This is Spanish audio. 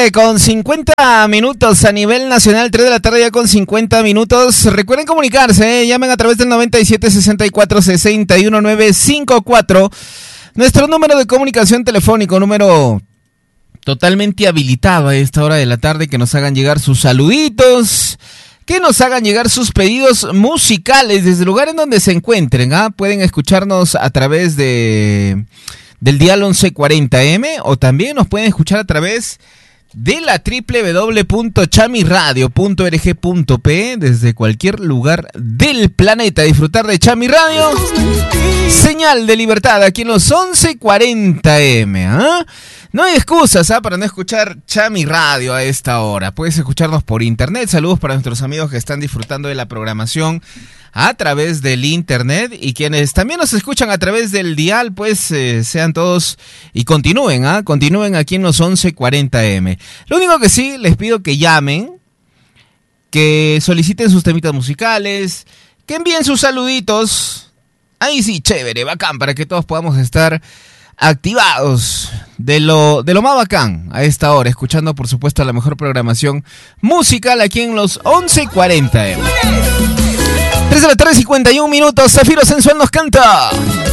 con 50 minutos a nivel nacional, 3 de la tarde ya con 50 minutos. Recuerden comunicarse, llamen a través del 9764-61954. Nuestro número de comunicación telefónico, número totalmente habilitado a esta hora de la tarde, que nos hagan llegar sus saluditos, que nos hagan llegar sus pedidos musicales desde el lugar en donde se encuentren. Pueden escucharnos a través del dial 1140M o también nos pueden escuchar a través de la www.chamiradio.org.p desde cualquier lugar del planeta. Disfrutar de Chami Radio, señal de libertad aquí en los 1140M. No hay excusas para no escuchar Chami Radio a esta hora. Puedes escucharnos por internet. Saludos para nuestros amigos que están disfrutando de la programación a través del internet, y quienes también nos escuchan a través del dial, pues sean todos y continúen aquí en los 1140M. Lo único que sí, les pido que llamen, que soliciten sus temitas musicales, que envíen sus saluditos. Ahí sí, chévere, bacán, para que todos podamos estar activados de lo más bacán a esta hora, escuchando por supuesto la mejor programación musical aquí en los 1140M. 3 de la tarde, 51 minutos. Zafiro Sensual nos canta.